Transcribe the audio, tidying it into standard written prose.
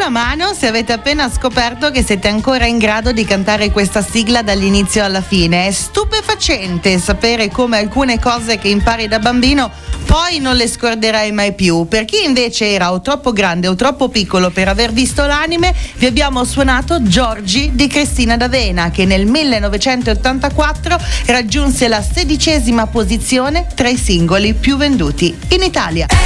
la mano se avete appena scoperto che siete ancora in grado di cantare questa sigla dall'inizio alla fine. È stupefacente sapere come alcune cose che impari da bambino poi non le scorderai mai più. Per chi invece era o troppo grande o troppo piccolo per aver visto l'anime, vi abbiamo suonato Giorgi di Cristina D'Avena, che nel 1984 raggiunse la 16ª posizione tra i singoli più venduti in Italia.